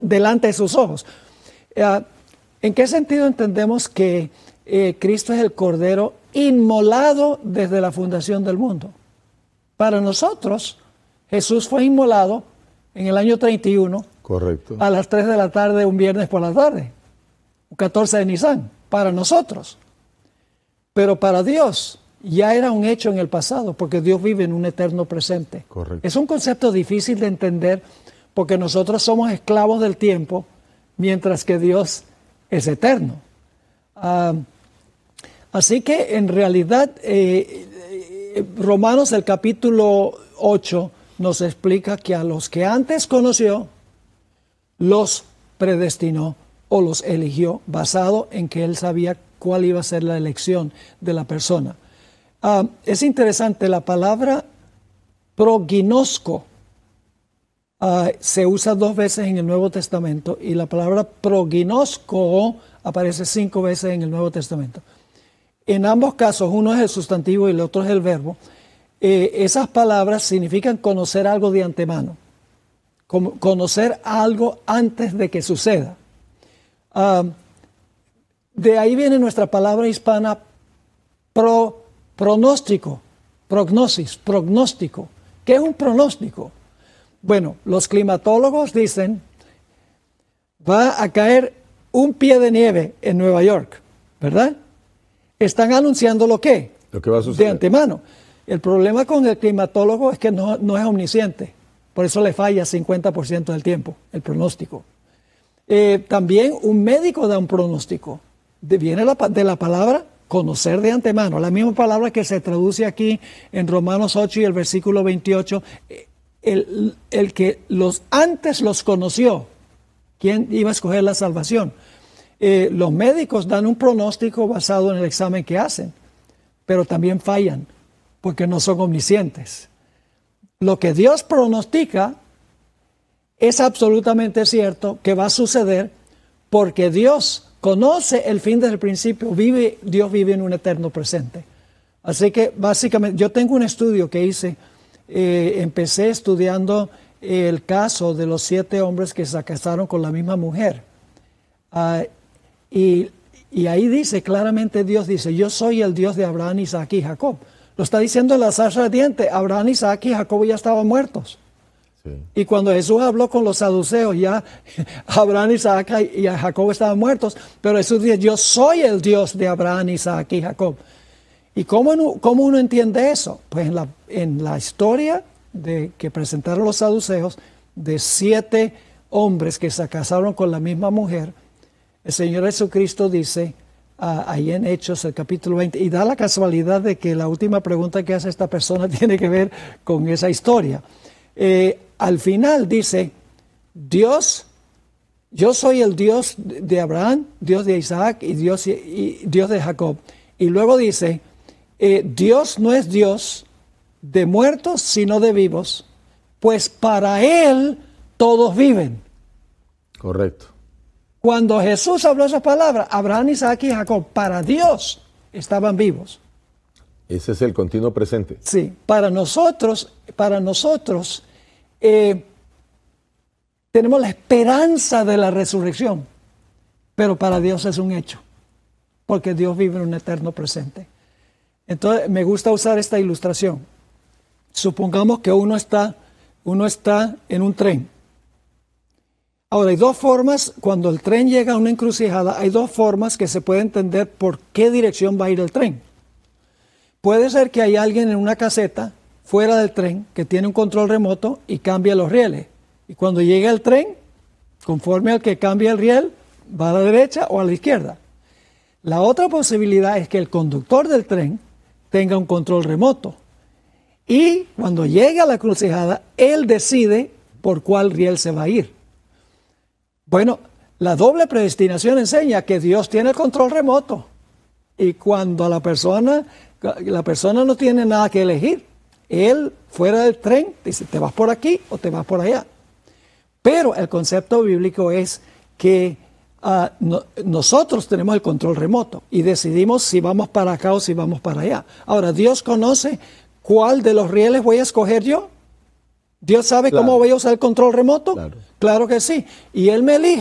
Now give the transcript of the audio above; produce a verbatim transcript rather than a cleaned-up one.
delante de sus ojos. Uh, ¿En qué sentido entendemos que eh, Cristo es el Cordero inmolado desde la fundación del mundo? Para nosotros, Jesús fue inmolado en el año treinta y uno. Correcto. A las tres de la tarde, un viernes por la tarde, un catorce de Nisan, para nosotros. Pero para Dios ya era un hecho en el pasado, porque Dios vive en un eterno presente. Correcto. Es un concepto difícil de entender, porque nosotros somos esclavos del tiempo, mientras que Dios es eterno. Uh, así que en realidad eh, eh, Romanos el capítulo ocho nos explica que a los que antes conoció, los predestinó o los eligió basado en que él sabía cuál iba a ser la elección de la persona. Uh, es interesante, la palabra prognosco Uh, se usa dos veces en el Nuevo Testamento y la palabra prognosco aparece cinco veces en el Nuevo Testamento. En ambos casos, uno es el sustantivo y el otro es el verbo. Eh, esas palabras significan conocer algo de antemano, como conocer algo antes de que suceda. Uh, de ahí viene nuestra palabra hispana pro, pronóstico, prognosis, prognóstico. ¿Qué es un pronóstico? Bueno, los climatólogos dicen, va a caer un pie de nieve en Nueva York, ¿verdad? Están anunciando lo que, lo que va a suceder de antemano. El problema con el climatólogo es que no, no es omnisciente, por eso le falla cincuenta por ciento del tiempo el pronóstico. Eh, también un médico da un pronóstico, de, viene la, de la palabra conocer de antemano, la misma palabra que se traduce aquí en Romanos ocho y el versículo veintiocho, eh, El, el que los antes los conoció, ¿quién iba a escoger la salvación? Eh, los médicos dan un pronóstico basado en el examen que hacen, pero también fallan porque no son omniscientes. Lo que Dios pronostica es absolutamente cierto que va a suceder porque Dios conoce el fin desde el principio, vive, Dios vive en un eterno presente. Así que básicamente yo tengo un estudio que hice. Eh, empecé estudiando el caso de los siete hombres que se casaron con la misma mujer. Uh, y, y ahí dice claramente, Dios dice, yo soy el Dios de Abraham, Isaac y Jacob. Lo está diciendo en la zarza ardiente. Abraham, Isaac y Jacob ya estaban muertos. Sí. Y cuando Jesús habló con los saduceos, ya Abraham, Isaac y Jacob estaban muertos. Pero Jesús dice, yo soy el Dios de Abraham, Isaac y Jacob. ¿Y cómo uno, cómo uno entiende eso? Pues en la, en la historia de, que presentaron los saduceos, de siete hombres que se casaron con la misma mujer, el Señor Jesucristo dice, uh, ahí en Hechos, el capítulo veinte, y da la casualidad de que la última pregunta que hace esta persona tiene que ver con esa historia. Eh, al final dice, Dios, yo soy el Dios de Abraham, Dios de Isaac y Dios, y, y Dios de Jacob. Y luego dice, Eh, Dios no es Dios de muertos, sino de vivos, pues para Él todos viven. Correcto. Cuando Jesús habló esas palabras, Abraham, Isaac y Jacob, para Dios estaban vivos. Ese es el continuo presente. Sí, para nosotros, para nosotros eh, tenemos la esperanza de la resurrección, pero para Dios es un hecho, porque Dios vive en un eterno presente. Entonces, me gusta usar esta ilustración. Supongamos que uno está, uno está en un tren. Ahora, hay dos formas, cuando el tren llega a una encrucijada, hay dos formas que se puede entender por qué dirección va a ir el tren. Puede ser que hay alguien en una caseta fuera del tren que tiene un control remoto y cambia los rieles. Y cuando llega el tren, conforme al que cambia el riel, va a la derecha o a la izquierda. La otra posibilidad es que el conductor del tren tenga un control remoto. Y cuando llega a la encrucijada, él decide por cuál riel se va a ir. Bueno, la doble predestinación enseña que Dios tiene el control remoto. Y cuando la persona, la persona no tiene nada que elegir, él fuera del tren dice, te vas por aquí o te vas por allá. Pero el concepto bíblico es que Uh, no, nosotros tenemos el control remoto y decidimos si vamos para acá o si vamos para allá. Ahora, Dios conoce cuál de los rieles voy a escoger yo. Dios sabe claro. cómo voy a usar el control remoto. Claro. Claro que sí. Y él me elige